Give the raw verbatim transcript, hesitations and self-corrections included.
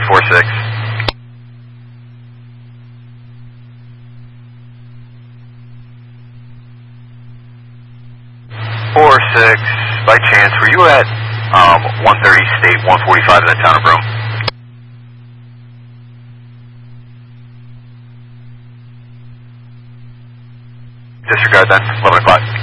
four six. four six, by chance, were you at um, one thirty State, one forty-five in the town of Broome? Disregard then, eleven o'clock.